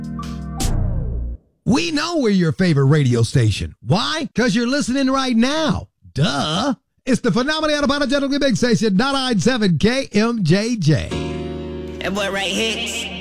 We know we're your favorite radio station. Why? Because you're listening right now. Duh. It's the phenomenal unapologetically big station, 997 KMJJ. That boy right hits.